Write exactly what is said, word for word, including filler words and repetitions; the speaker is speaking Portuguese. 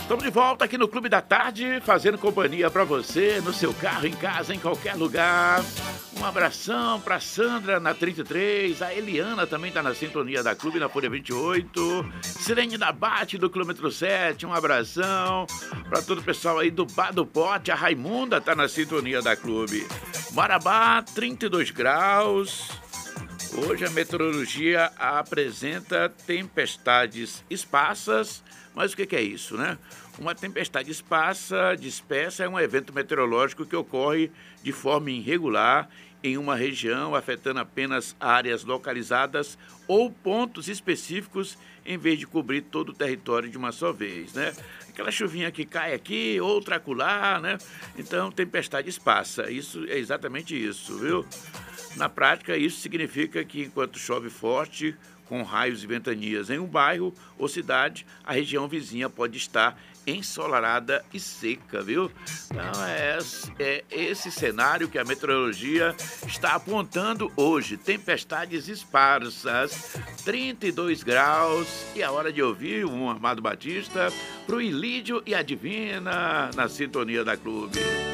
Estamos de volta aqui no Clube da Tarde, fazendo companhia para você, no seu carro, em casa, em qualquer lugar. Um abração para Sandra na trinta e três, a Eliana também está na sintonia da Clube, na Folha vinte e oito, Sirene da Bate do quilômetro sete, um abração para todo o pessoal aí do Bar do Pote, a Raimunda está na sintonia da Clube. Marabá, trinta e dois graus. Hoje a meteorologia apresenta tempestades esparsas, mas o que é isso, né? Uma tempestade esparsa, dispersa, é um evento meteorológico que ocorre de forma irregular em uma região, afetando apenas áreas localizadas ou pontos específicos, em vez de cobrir todo o território de uma só vez, né? Aquela chuvinha que cai aqui, outra acolá, né? Então, tempestade esparsa, isso é exatamente isso, viu? Na prática, isso significa que enquanto chove forte, com raios e ventanias em um bairro ou cidade, a região vizinha pode estar ensolarada e seca, viu? Então é, é esse cenário que a meteorologia está apontando hoje. Tempestades esparsas, trinta e dois graus, e a hora de ouvir um Amado Batista pro Ilídio e a Divina na sintonia da Clube.